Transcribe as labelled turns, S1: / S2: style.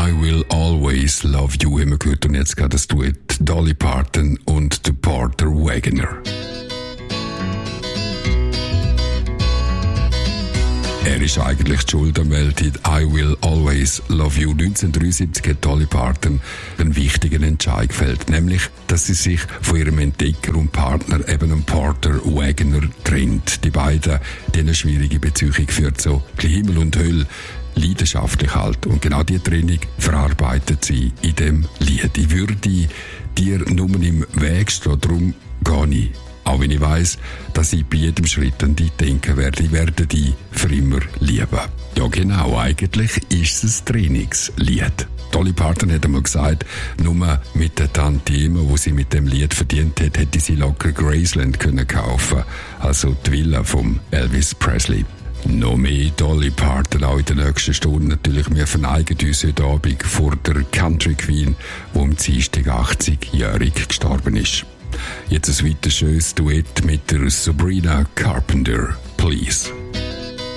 S1: I Will Always Love You haben wir gehört und jetzt geht das Duett Dolly Parton und der Porter Wagoner. Er ist eigentlich die Schuld am Welthit I Will Always Love You. 1973 hat Dolly Parton einen wichtigen Entscheid gefällt, nämlich, dass sie sich von ihrem Entdecker und Partner, eben dem Porter Wagoner, trennt. Die beiden, die eine schwierige Beziehung führt, so Himmel und Hölle, leidenschaftlich halt. Und genau diese Trennung verarbeitet sie in dem Lied. Ich würde dir nur im Weg stehen, darum gehe ich. Auch wenn ich weiss, dass ich bei jedem Schritt an dich denken werde, ich werde dich für immer lieben. Ja genau, eigentlich ist es ein Trainingslied. Dolly Parton hat einmal gesagt, nur mit den Tantiemen, die sie mit dem Lied verdient hat, hätte sie locker Graceland können kaufen, also die Villa von Elvis Presley. Noch mehr Dolly Parton auch in den nächsten Stunden. Natürlich, wir verneigen uns heute Abend vor der Country Queen, die am Dienstag 80-jährig gestorben ist. Jetzt ein weiteres schönes Duett mit der Sabrina Carpenter. Please.